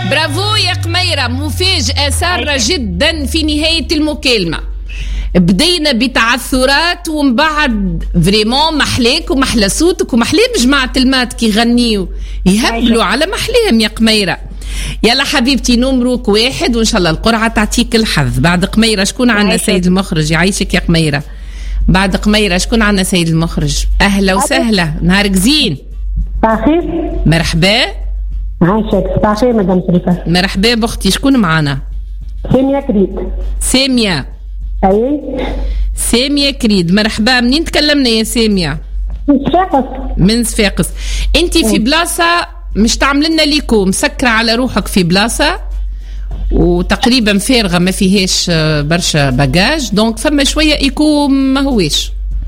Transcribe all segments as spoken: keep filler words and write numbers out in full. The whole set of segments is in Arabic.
برافو يا قميرة، مفاجأة سارة جدا في نهاية المكالمة. بدينا بتعثرات ومن بعد فريمون محلاك ومحلى صوتك ومحلى بجماعة المات كي يغنيوا يهبلوا على محليهم يا قميرة. يلا حبيبتي نمرك واحد وإن شاء الله القرعة تعطيك الحظ. بعد قميرة شكون عنا سيد المخرج؟ يعيشك يا قميرة. بعد قميرة شكون عنا سيد المخرج؟ أهلا وسهلا، نهارك زين. صباحي. مرحبا. عايشك. صباحي مدام شريفة. مرحبا بختي، شكون معنا؟ سامية كريد. سامية. أي سامية كريد، مرحبا. منين تكلمنا يا سامية؟ من صفاقس. من صفاقس. انتي في بلاصة مش تعمل لنا ليكو مسكرة على روحك في بلاصة وتقريبا فارغة ما فيهاش برشا باجاج، دونك فما شوية ايكو ما هويش.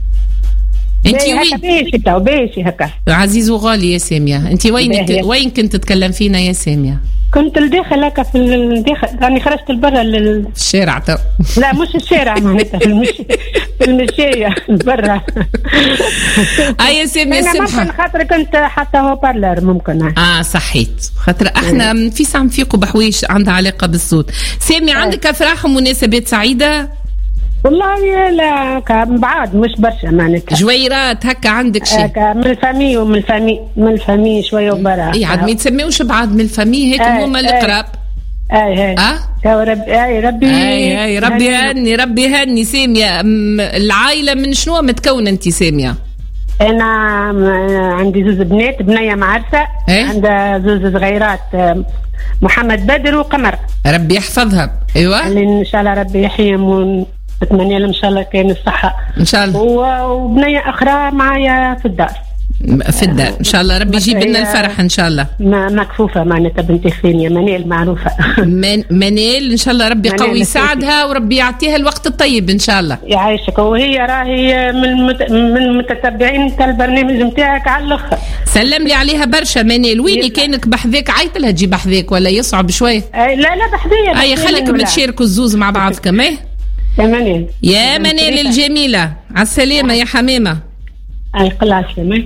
انتي وين؟ بيشي تو بيشي هكا. عزيز وغالي يا سامية، انتي وين وين كنت تتكلم فينا يا سامية؟ كنت الداخل هكا في الداخل، راني خرجت لبرا لل... الشارع تو. لا مش الشارع معناتها في المشي في المشاية برا. اه يا سامية سمحة. ممكن خاطر كنت حتى هو بارلر ممكن. اه صحيت، خاطر احنا في ساعة نفيقوا بحويش عندها علاقة بالصوت. سامية عندك افراح ومناسبات سعيدة؟ والله لا من بعاد مش برشا معناتها. جويرات هكا عندك شيء؟ هكا من الفامي ومن الفامي من الفامي شويه وبرا. اي عاد ما يتسميوش بعاد من الفامي هيك هما القراب. اي اي اه يا ربي اي ربي اي اي ربي هني ربي هني. سامية العائلة من شنو متكونة انت سامية؟ انا عندي زوز بنات، بنية معرسة ايه؟ عندها زوز صغيرات محمد بدر وقمر. ربي يحفظها. ايوه اللي ان شاء الله ربي يحييهم بتمنى لهم ان شاء الله كان الصحه ان شاء الله. وبنيه اخرى معايا في الدار في الدار ان شاء الله ربي يجيب لنا الفرح ان شاء الله. ما مكفوفه معناتها بنتي ثانيه منال معروفه. من منال ان شاء الله ربي قوي يساعدها وربي يعطيها الوقت الطيب ان شاء الله. يعيشك. وهي راهي من مت... من المتتبعين تاع البرنامج نتاعك على الاخر. سلم لي عليها برشا منال. ويني كانك بحذاك عيط لها تجي بحذاك ولا يصعب شويه؟ لا لا بحذايا. اي خليكم تشاركوا الزوز مع بعضكم. ايه يا منال. يا منال الجميله، على السلامه يا حمامه. اي قلع السلامه.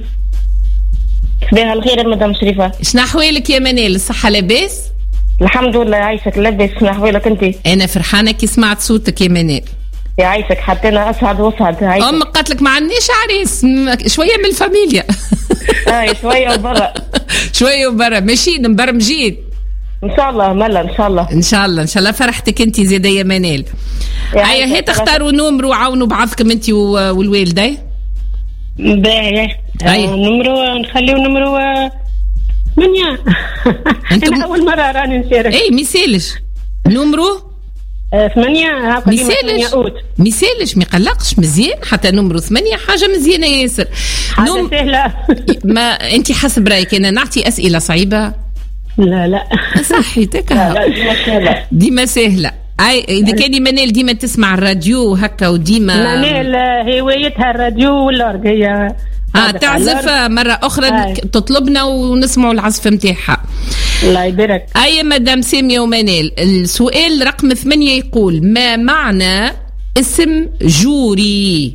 بها الخير مدام شريفة. شنو احوالك يا منال؟ الصحة لاباس؟ الحمد لله. عايشك لاباس. شنو احوالك انت؟ انا فرحانة كي سمعت صوتك يا منال. يا عايشك حتى انا اسعد واسعد. امك قالت لك ما عندناش عريس شوية من الفاميليا. اي شوية وبرا. شوية وبرا ماشيين مبرمجين ان شاء الله. ملا ان شاء الله ان شاء الله ان شاء الله. فرحتك انت زيادة يا منال. هيا هي تختاروا نمر وعاونوا بعضكم انت والوالدة. باهي. أيه. نمرو نخليو نمرو منيا. أنا أول مرة راني نشارك. أي ميسالش نمرو ثمانية. هاكا ميسالش ميسالش ما يقلقش مزيان. حتى نمرو ثمانية حاجة مزيانة ياسر. حاجة نم... سهلة. ما أنت حسب رأيك أنا نعطي أسئلة صعيبة؟ لا لا صحيتك. لا لا ديما سهلة. ديما سهلة. اي اذا كان منال ديما تسمع الراديو هكا وديما منال هوايتها الراديو والورق. هي اه تعزف مرة أخرى. آه. تطلبنا ونسمعوا العزف متاعها. الله يبارك. أي مدام سامية ومنال، السؤال رقم ثمانية يقول ما معنى اسم جوري؟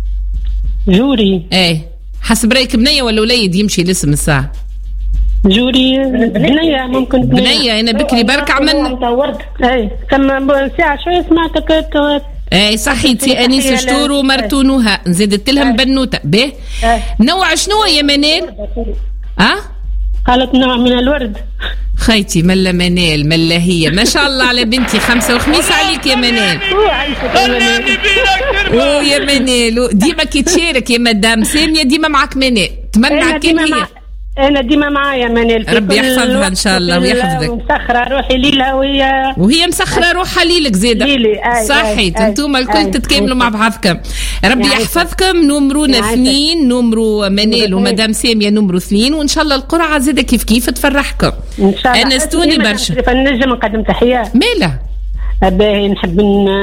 جوري ايه حسب رأيك بنية ولا وليد يمشي الاسم الساعة؟ جوري بنية. ممكن بنية. بنية أنا بكري بركع من اي ثم ساعة شوية سمعتك. اي صحيتي انيس شتور ومرتو نهى زدت لهم بنوته. به نوع شنو يا منال؟ اه قالت نوع من الورد. خيتي ملا منال ملا هي ما شاء الله على بنتي. خمسة وخميس عليك يا منال. اوه يا منال ديما كي تشارك يا مدام سامية ديما معك منال. تمنع كان هي. أنا ديما معايا منال. ربي يحفظها إن شاء الله ويحفظك. مسخرة روحي ليلة وهي وهي مسخرة روحها ليلك زيادة. صحيت انتم الكل تتكاملوا مع بعضكم. ربي يحفظكم. نمرونا اثنين، نمرو منال ومدام سامية نمرو اثنين، وإن شاء الله القرعة زيادة كيف كيف تفرحكم إن شاء الله. أنا استوني برشا. نجم نقدم تحية. ماله باهي نحب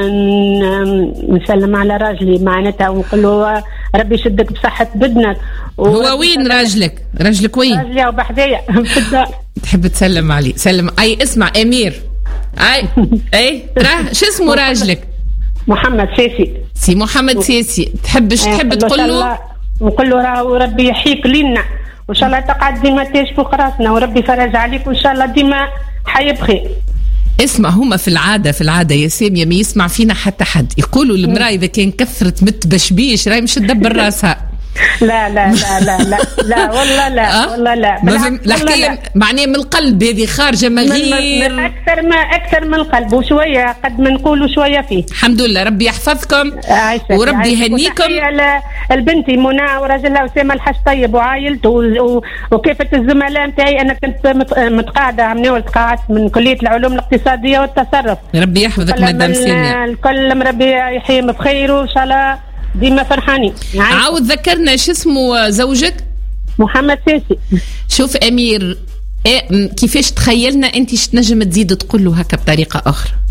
نسلم على راجلي معناتها ونقول له ربي يشدك بصحة بدنك. هو وين راجلك؟ راجلك وين؟ راجلي وبحذايا في الدار. تحب تسلم عليه؟ سلم. اي اسمع امير. اي اي راه شو اسمه راجلك؟ محمد سيسي. سي محمد سيسي. تحبش تحب تقول له؟ نقول له راه ربي يحييك لينا وان شاء الله تقعد ديما تاج فوق راسنا وربي فرج عليك وان شاء الله ديما حي بخير. اسمع، هما في العادة في العادة يا سامية ما يسمع فينا حتى حد، يقولوا المرأة إذا كان كثرت متبشبيش راهي مش تدبر راسها. لا لا لا لا لا لا والله لا والله لا الحكاية معناه من القلب، هذه خارجة من غير أكثر ما أكثر من القلب، وشوية قد ما نقولوا شوية فيه. الحمد لله، ربي يحفظكم وربي يهنيكم. البنتي منى وراجلها أسامة الحاج طيب وعائلته وكافة الزملاء نتاعي. أنا كنت متقاعدة عمني تقاعدت من كلية العلوم الاقتصادية والتصرف. ربي يحفظك مدام سامية. الكل ربي يحييهم بخير وإن شاء الله ديما فرحانين. عاود ذكرنا شو اسمه زوجك؟ محمد ساسي. شوف أمير، إيه كيفاش تخيلنا أنت تنجم تزيد تقول له هكا بطريقة أخرى؟